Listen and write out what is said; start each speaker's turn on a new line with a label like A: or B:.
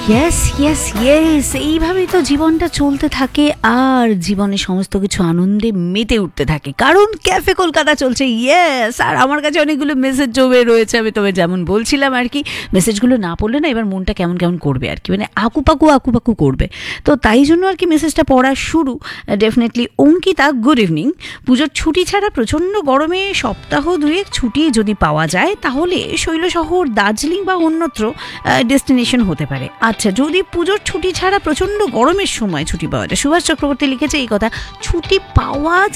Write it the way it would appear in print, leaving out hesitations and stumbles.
A: Yes yes yes, এইভাবেই তো জীবনটা চলতে থাকে আর জীবনে সমস্ত কিছু আনন্দে মেতে উঠতে থাকে, কারণ ক্যাফে কলকাতা চলছে। ইয়েস, আর আমার কাছে অনেকগুলো মেসেজ জমে রয়েছে। আমি তবে যেমন বলছিলাম আর কি, মেসেজগুলো না পড়লে না এবার মনটা কেমন কেমন করবে আর কি, মানে আকুপাকু করবে। তো তাই জন্য আর কি মেসেজটা পড়া শুরু। Definitely Ankita, good evening. পুজোর ছুটি ছাড়া প্রচণ্ড গরমে সপ্তাহ দুয়েক ছুটি যদি পাওয়া যায় তাহলে শৈলশহর, দার্জিলিং বা অন্যত্র ডেস্টিনেশন হতে পারে। আচ্ছা, যদি পুজোর ছুটি ছাড়া প্রচণ্ড গরমের সময় ছুটি পাওয়া যায়, সুভাষ চক্রবর্তী লিখেছে এই কথা, ছুটি পাওয়া